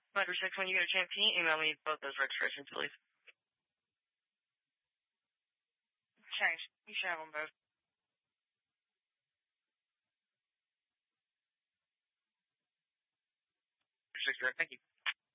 Number 6, when you get a chance, can you email me both those registrations, please? Change. You should have them both. Thank you.